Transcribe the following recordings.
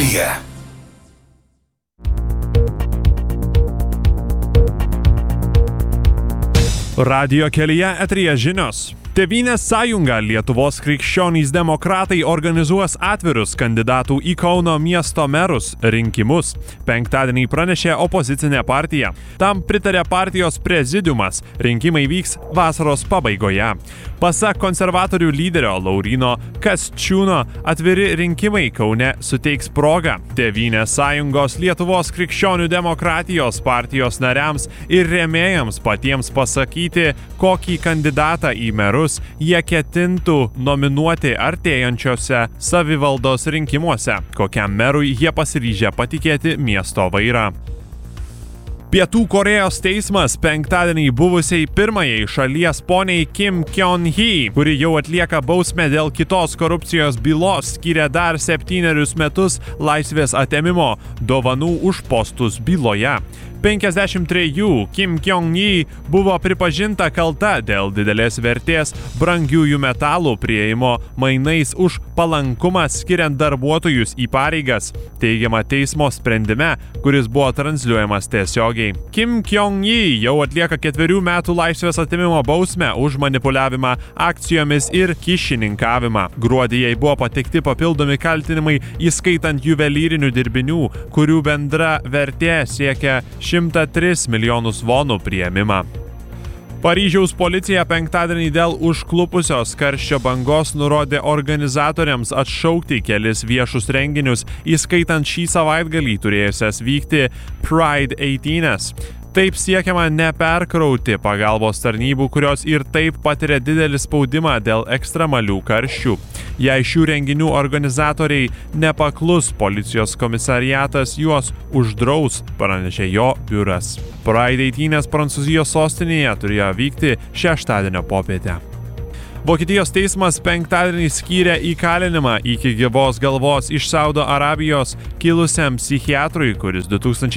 kelyje. Radijo kelyje eteryje žinios. Tėvynės sąjunga Lietuvos krikščionys demokratai organizuos atvirus kandidatų į Kauno miesto merus rinkimus. Penktadienį pranešė opozicinė partija. Tam pritarė partijos prezidiumas. Rinkimai vyks vasaros pabaigoje. Pasak konservatorių lyderio Lauryno Kasčiūno, atviri rinkimai Kaune suteiks progą Tėvynės sąjungos Lietuvos krikščionių demokratijos partijos nariams ir rėmėjams patiems pasakyti, kokį kandidatą į merus jie ketintų nominuoti artėjančiose savivaldos rinkimuose, kokiam merui jie pasiryžę patikėti miesto vairą. Pietų Korėjos teismas penktadienį buvusiai pirmajai šalies poniai Kim Kyon-hee, kuri jau atlieka bausmę dėl kitos korupcijos bylos, skyrė dar 7 metus laisvės atėmimo dovanų už postus byloje. 53 Kim Kyon-hee buvo pripažinta kalta dėl didelės vertės brangiųjų metalų prieimo mainais už palankumą skiriant darbuotojus į pareigas, teigiama teismo sprendime, kuris buvo transliuojamas tiesiogiai. Kim Kyon-hee jau atlieka 4 metų laisvės atėmimo bausmę už manipuliavimą akcijomis ir kyšininkavimą. Gruodį jai buvo pateikti papildomi kaltinimai, įskaitant juvelyrinių dirbinių, kurių bendra vertė siekia 103 milijonus vonų priėmimą. Paryžiaus policija penktadienį dėl užklupusios karščio bangos nurodė organizatoriams atšaukti kelis viešus renginius, įskaitant šį savaitgalį turėjusias vykti Pride 18. Taip siekiama neperkrauti pagalbos tarnybų, kurios ir taip patiria didelį spaudimą dėl ekstremalių karščių. Jei šių renginių organizatoriai nepaklus, policijos komisariatas juos uždraus, pranešė jo biuras. Pride 18 Prancūzijos sostinėje turėjo vykti šeštadienio popietę. Vokietijos teismas penktadienį skyrė įkalinimą iki gyvos galvos iš Saudo Arabijos kilusiam psichiatrui, kuris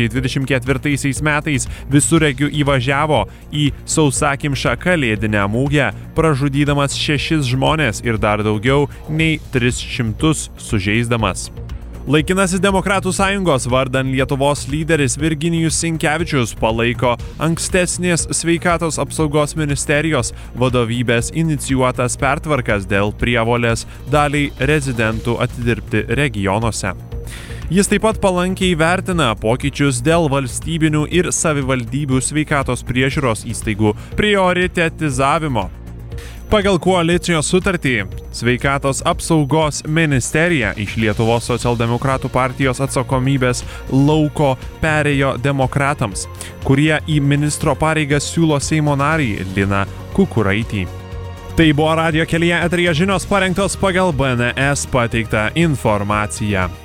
2024 metais visureigiu įvažiavo į sausakimšą kalėdinę mugę, pražudydamas 6 žmones ir dar daugiau nei 300 sužeisdamas. Laikinasis Demokratų sąjungos vardan Lietuvos lyderis Virginijus Sinkevičius palaiko ankstesnės sveikatos apsaugos ministerijos vadovybės inicijuotas pertvarkas dėl prievolės daliai rezidentų atidirbti regionuose. Jis taip pat palankiai vertina pokyčius dėl valstybinių ir savivaldybių sveikatos priežiūros įstaigų prioritetizavimo. Pagal koalicijos sutartį, sveikatos apsaugos ministerija iš Lietuvos socialdemokratų partijos atsakomybės lauko perėjo demokratams, kurie į ministro pareigas siūlo Seimo narį Liną Kukuraitį. Tai buvo Radijo kelyje eteryje žinios parengtos pagal BNS pateiktą informaciją.